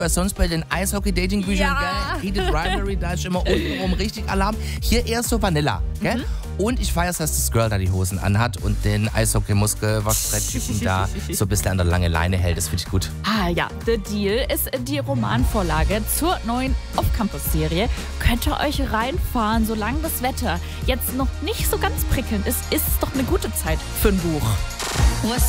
was sonst bei den Eishockey-Dating-Büchern, gell? Heated Rivalry, da ist immer untenrum richtig Alarm. Hier eher so Vanilla, gell? Und ich feiere es, dass das Girl da die Hosen anhat und den Eishockey-Muskel-Waschbretttypen da so ein bisschen an der langen Leine hält. Das finde ich gut. Ah ja, The Deal ist die Romanvorlage zur neuen Off-Campus-Serie. Könnt ihr euch reinfahren, solange das Wetter jetzt noch nicht so ganz prickelnd ist, ist es doch eine gute Zeit für ein Buch.